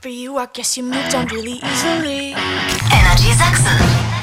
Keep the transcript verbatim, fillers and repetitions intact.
for you, I guess you moved on really easily. Energy Sachsen.